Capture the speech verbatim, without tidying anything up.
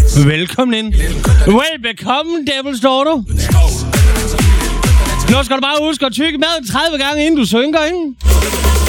Velkommen ind. Velbekomme, Devil's Daughter. Nu skal du bare huske at tykke maden tredive gange, inden du synker, ikke?